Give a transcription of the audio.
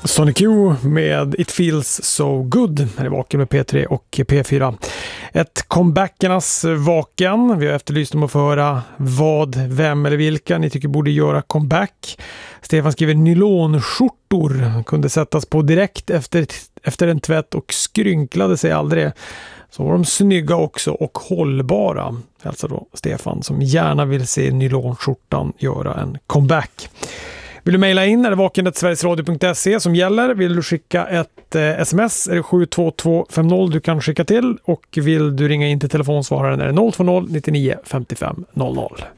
Sonic U med It Feels So Good här i Vaken med P3 och P4. Ett comebackernas Vaken. Vi har efterlyst om att få höra vad, vem eller vilka ni tycker borde göra comeback. Stefan skriver nylonskjortor. Kunde sättas på direkt efter en tvätt och skrynklade sig aldrig. Så var de snygga också och hållbara. Alltså då Stefan som gärna vill se nylonskjortan göra en comeback. Vill du mejla in är det vaken@sverigesradio.se som gäller. Vill du skicka ett sms är det 72250 du kan skicka till. Och vill du ringa in till telefonsvararen är det 020 99 55 00.